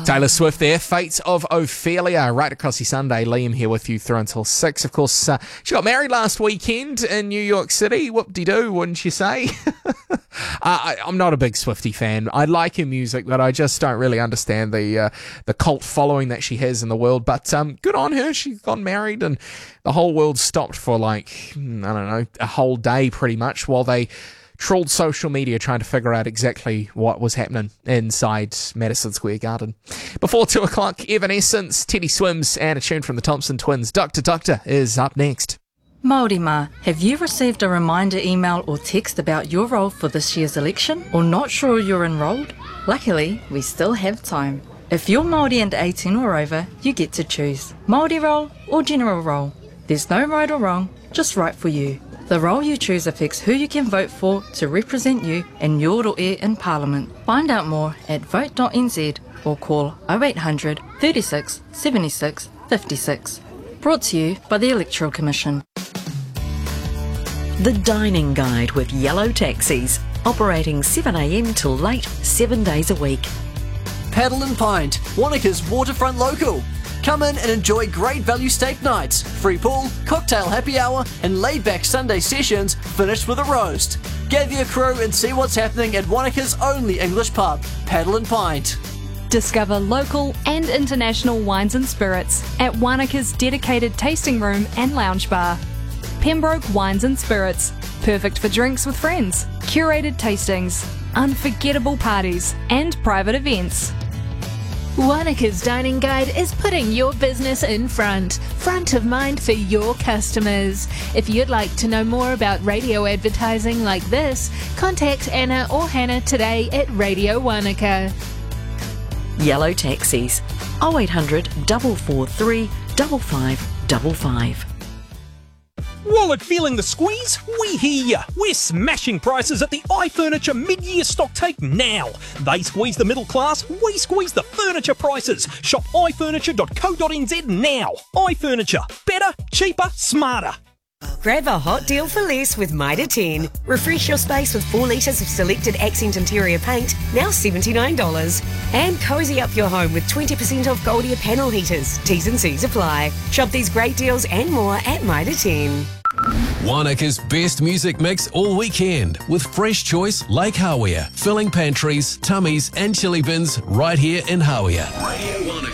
Taylor Swift there, Fate of Ophelia, right across your Sunday. Liam here with you through until 6. Of course, she got married last weekend in New York City. Whoop-de-doo, wouldn't you say? I'm not a big Swiftie fan. I like her music, but I just don't really understand the cult following that she has in the world. But good on her. She got married and the whole world stopped for like, I don't know, a whole day pretty much while they trolled social media trying to figure out exactly what was happening inside Madison Square Garden. Before 2 o'clock, Evanescence, Teddy Swims, and a tune from the Thompson Twins. Doctor Doctor is up next. Māori Ma, have you received a reminder email or text about your role for this year's election, or not sure you're enrolled? Luckily, we still have time. If you're Māori and 18 or over, you get to choose Māori role or general role. There's no right or wrong, just right for you. The role you choose affects who you can vote for to represent you in your rō in Parliament. Find out more at vote.nz or call 0800 36 76 56. Brought to you by the Electoral Commission. The Dining Guide with Yellow Taxis, operating 7am till late, 7 days a week. Paddle and Pint, Wanaka's waterfront local. Come in and enjoy great value steak nights, free pool, cocktail happy hour, and laid-back Sunday sessions finished with a roast. Gather your crew and see what's happening at Wanaka's only English pub, Paddle and Pint. Discover local and international wines and spirits at Wanaka's dedicated tasting room and lounge bar. Pembroke Wines and Spirits, perfect for drinks with friends, curated tastings, unforgettable parties, and private events. Wanaka's Dining Guide is putting your business in front of mind for your customers. If you'd like to know more about radio advertising like this, contact Anna or Hannah today at Radio Wanaka. Yellow Taxis, 0800 443 5555. Wallet feeling the squeeze? We hear ya. We're smashing prices at the iFurniture mid-year stock take now. They squeeze the middle class, we squeeze the furniture prices. Shop ifurniture.co.nz now. iFurniture. Better, cheaper, smarter. Grab a hot deal for less with Mitre 10. Refresh your space with 4 litres of selected accent interior paint, now $79. And cosy up your home with 20% off Goldie panel heaters. T's and C's apply. Shop these great deals and more at Mitre 10. Wanaka's best music mix all weekend with Fresh Choice Lake Hawea, filling pantries, tummies and chili bins right here in Hawea. Radio Wanaka.